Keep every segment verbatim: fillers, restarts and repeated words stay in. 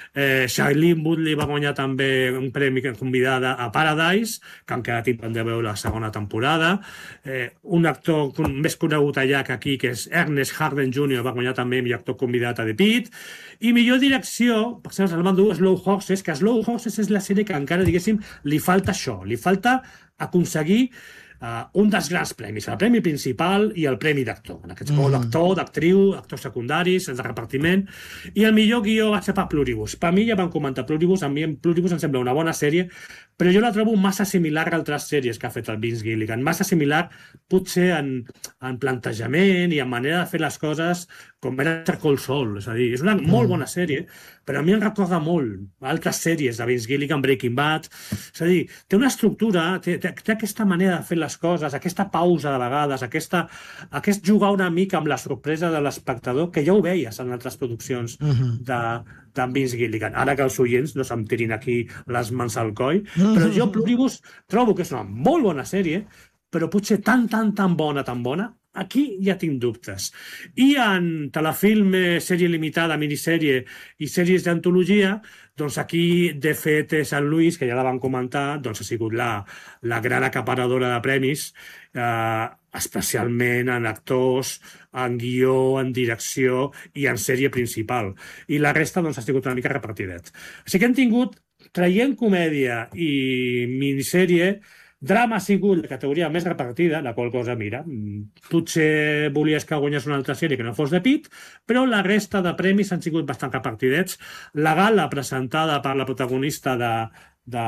Eh, Shailene Woodley va guanyar també un premi convidada a Paradise, que encara tinc de veure la segona temporada. Eh, un actor més conegut allà que aquí, que és Ernest Harden júnior, va guanyar també millor actor convidat a The Pitt. I millor direcció, per exemple, el van dur Slow Horses, que Slow Horses és la sèrie que encara, diguéssim, li falta això, li falta aconseguir Uh, un dels grans premis, el premi principal i el premi d'actor, en aquest cas, mm. d'actor, d'actriu, actors secundaris, de repartiment, i el millor guió va ser per Pluribus. Per mi ja van comentar Pluribus, a mi Pluribus em sembla una bona sèrie, però jo la trobo massa similar a altres sèries que ha fet el Vince Gilligan, massa similar potser en, en plantejament i en manera de fer les coses com era Call Saul, és a dir, és una mm. molt bona sèrie, però a mi em recorda molt a altres sèries de Vince Gilligan, Breaking Bad, és a dir, té una estructura, té, té, té aquesta manera de fer les coses, aquesta pausa de vegades, aquesta, aquest jugar una mica amb la sorpresa de l'espectador, que ja ho veies en altres produccions uh-huh. de, d'en Vince Gilligan. Ara que els oients no se'm tirin aquí les mans al coll, uh-huh. però jo Pluribus trobo que és una molt bona sèrie, però potser tan, tan, tan bona, tan bona, aquí ja tinc dubtes. I en telefilm, sèrie limitada, minissèrie i sèries d'antologia, doncs aquí, de fet, Sant Louis, que ja la van comentar, doncs ha sigut la, la gran acaparadora de premis, eh, especialment en actors, en guió, en direcció i en sèrie principal. I la resta doncs, ha sigut una mica repartidet. Així que hem tingut, traient comèdia i minissèrie, drama ha sigut la categoria més repartida, la qual cosa, mira, potser volies que guanyés una altra sèrie que no fos de Pitt, però la resta de premis han sigut bastant repartidets. La gala presentada per la protagonista de, de,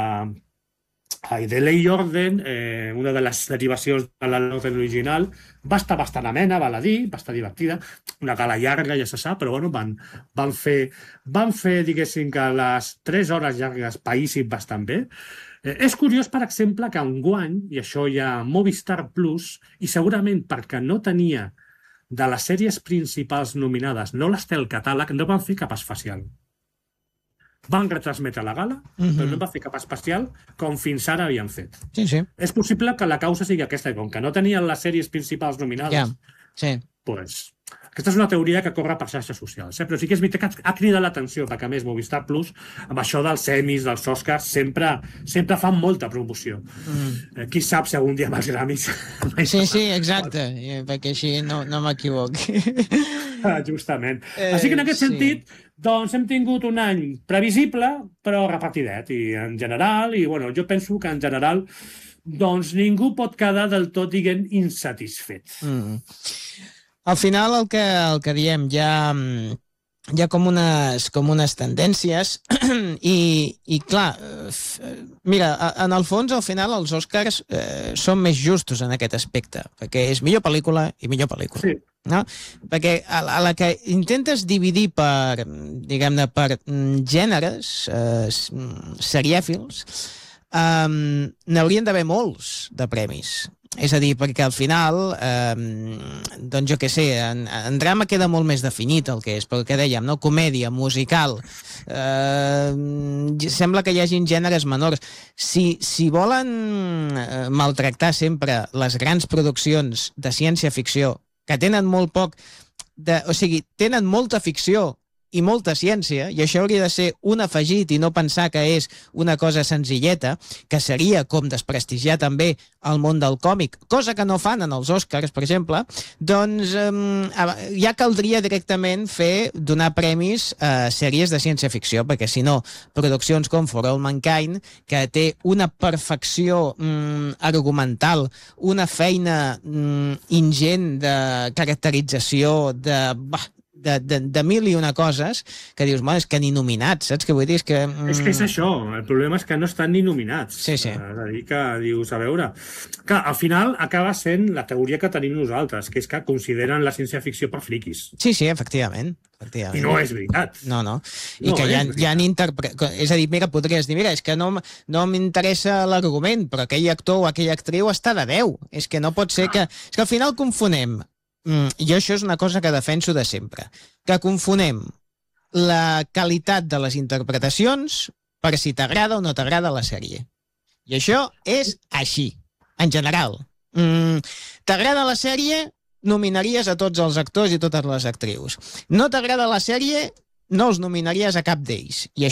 de Ley Orden, eh, una de les derivacions de la l'orden original, va estar bastant amena, val a dir, va estar divertida, una gala llarga, ja se sap, però bueno, van, van fer, van fer, diguéssim, que les tres hores llargues païssin bastant bé. Eh, és curiós, per exemple, que enguany, i això hi ha Movistar Plus, i segurament perquè no tenia de les sèries principals nominades, no les té al catàleg, no van fer cap especial. Van retransmetre la gala, mm-hmm. però no van fer cap especial com fins ara havien fet. Sí, sí. És possible que la causa sigui aquesta, com que no tenien les sèries principals nominades, yeah. sí. pues, aquesta és una teoria que corre per xarxes socials, eh? Però sí que és veritat que ha cridat l'atenció, perquè a més Movistar Plus, amb això dels Emmys, dels Oscars, sempre, sempre fan molta promoció. Mm. Eh, qui sap si algun dia amb els Grammys... Sí, sí, exacte, perquè així no, no m'equivoqui. Ah, justament. Eh, Així que en aquest sí. sentit, doncs hem tingut un any previsible, però repartidet, i en general, i bueno, jo penso que en general doncs ningú pot quedar del tot, diguem, insatisfet. Mm. Al final el que, el que diem, hi ha, hi ha com, unes, com unes tendències i, i clar, mira, en el fons, al final, els Oscars eh, són més justos en aquest aspecte, perquè és millor pel·lícula i millor pel·lícula. Sí. No? Perquè a la, a la que intentes dividir per, diguem-ne, per gèneres eh, serièfils, um, n'haurien d'haver molts de premis. És a dir, perquè al final, eh, doncs jo què sé, en, en drama queda molt més definit el que és, però el que dèiem, no? Comèdia, musical, eh, sembla que hi hagin gèneres menors. Si, si volen maltractar sempre les grans produccions de ciència-ficció, que tenen molt poc, de, o sigui, tenen molta ficció i molta ciència, i això hauria de ser un afegit i no pensar que és una cosa senzilleta, que seria com desprestigiar també el món del còmic, cosa que no fan en els Oscars, per exemple, doncs eh, ja caldria directament fer, donar premis a sèries de ciència-ficció, perquè si no, produccions com For All Mankind, que té una perfecció mm, argumental, una feina mm, ingent de caracterització, de... Bah, De, de, de mil i una coses que dius, bueno, és que ni nominats, saps què vull dir? És que, mm... és que és això, el problema és que no estan ni nominats. Sí, sí. És a dir, que dius, a veure... Que al final acaba sent la teoria que tenim nosaltres, que és que consideren la ciència-ficció per friquis. Sí, sí, efectivament. efectivament. I no és veritat. No, no. I no que hi ha, hi ha interpre... És a dir, mira, podries dir, mira, és que no, no m'interessa l'argument, però aquell actor o aquella actriu està de deu. És que no pot ser que... És que al final confonem. Mm, i això és una cosa que defenso de sempre, que confonem la qualitat de les interpretacions per si t'agrada o no t'agrada la sèrie. I això és així, en general. Mm, t'agrada la sèrie, nominaries a tots els actors i totes les actrius. No t'agrada la sèrie, no els nominaries a cap d'ells. I